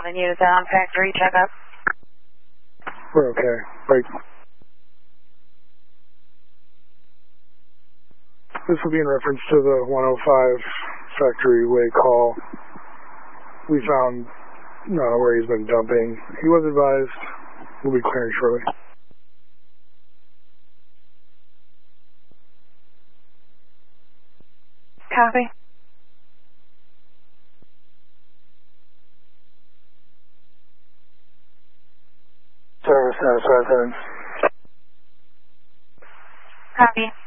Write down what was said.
The units on factory checkup. We're okay. Right. This will be in reference to the 105 factory way call. We found where he's been dumping. He was advised. We'll be clearing shortly. Copy. Service, residence. Copy.